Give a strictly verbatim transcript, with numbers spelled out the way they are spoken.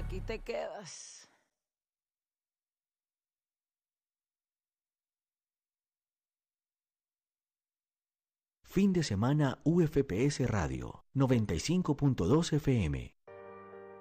aquí te quedas. Fin de semana U F P S Radio noventa y cinco punto dos F M.